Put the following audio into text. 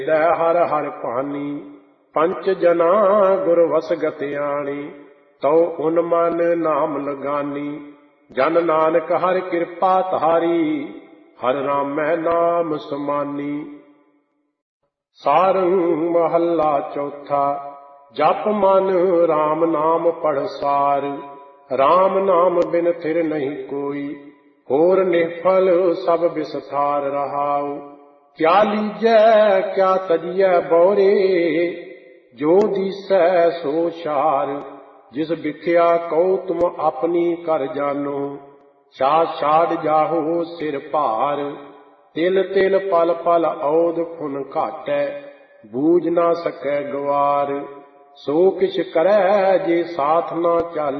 हर हर पानी पंच जना गुर वसगत आणी तौ उन मन नाम लगानी जन नानक हर कृपा तारी हर रामै नाम समानी। सारंग महला चौथा जप मन राम नाम पढ़सार राम नाम बिन थिर नहीं कोई होर निफल सब विस्तार रहाऊ। क्या लीजै क्या तजियै बौरे जो दिसै सो शार जिस बिख्या कहो तुम अपनी कर जानो छाड़ छाड़ जाहो सिर भार। तिल तिल पल पल औद फुन घाटै बूझ ना सकै गवार सो किछ करै जे साथ ना चाल